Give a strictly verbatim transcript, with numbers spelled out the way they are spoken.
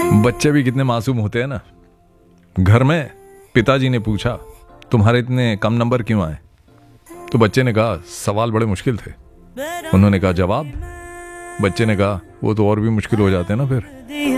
बच्चे भी कितने मासूम होते हैं ना। घर में पिताजी ने पूछा तुम्हारे इतने कम नंबर क्यों आए, तो बच्चे ने कहा सवाल बड़े मुश्किल थे। उन्होंने कहा जवाब, बच्चे ने कहा वो तो और भी मुश्किल हो जाते हैं ना फिर।